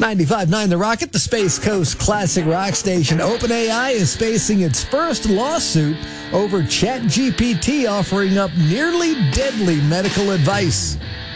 95.9 The Rocket, the Space Coast Classic Rock Station. OpenAI is facing its first lawsuit over ChatGPT offering up nearly deadly medical advice.